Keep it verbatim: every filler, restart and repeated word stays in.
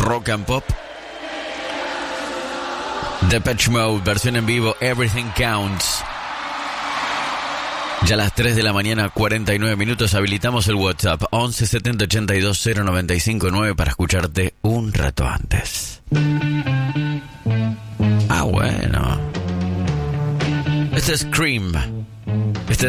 rock and pop. Depeche Mode, versión en vivo, Everything Counts. Ya a las tres de la mañana, cuarenta y nueve minutos, habilitamos el WhatsApp once setenta ochenta y dos cero noventa y cinco nueve para escucharte un rato antes. Ah, bueno. Este es Cream.